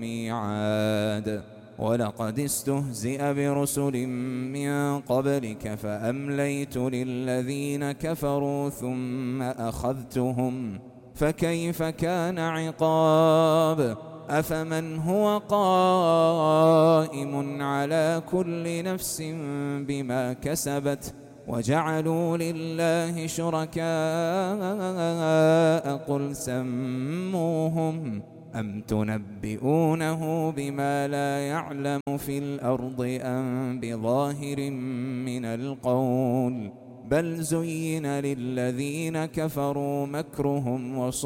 الميعاد. ولقد استهزئ برسل من قبلك فأمليت للذين كفروا ثم أخذتهم فكيف كان عقاب. أفمن هو قائم على كل نفس بما كسبت وجعلوا لله شركاء قل سموهم أم تنبئونه بما لا يعلم في الأرض أم بظاهر من القول بل زين للذين كفروا مكرهم